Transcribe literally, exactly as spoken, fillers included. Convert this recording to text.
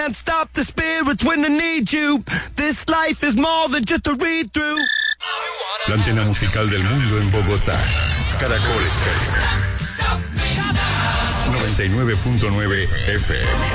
Can't stop the spirits when I need you. This life is more than just a read-through. La antena musical del mundo en Bogotá. Caracol Estéreo. noventa y nueve punto nueve F M.